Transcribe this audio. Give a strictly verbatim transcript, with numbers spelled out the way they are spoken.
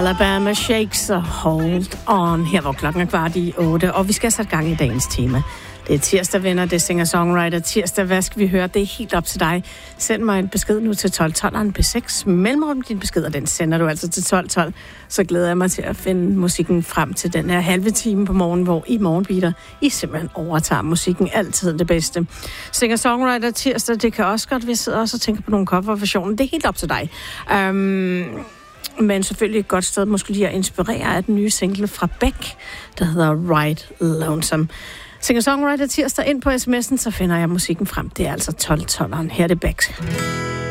Alabama Shakes og Hold On. Her hvor klokken er kvart i otte, og vi skal sætte gang i dagens tema. Det er tirsdag, venner, det er singer-songwriter tirsdag. Hvad skal vi høre? Det er helt op til dig. Send mig en besked nu til tolv tolv P seks. Mellemrum din besked, og den sender du altså til tolv tolv. Så glæder jeg mig til at finde musikken frem til den her halve time på morgen, hvor i Morgenbeater I simpelthen overtager musikken. Altid det bedste. Singer-songwriter tirsdag, det kan også godt, vi sidder også og tænker på nogle coverversioner. Det er helt op til dig. Um Men selvfølgelig et godt sted måske lige at inspirere af den nye single fra Beck, der hedder Ride Lonesome. Singer-songwriter tirsdag ind på sms'en, så finder jeg musikken frem. Det er altså tolv tolv. Her er det Beck.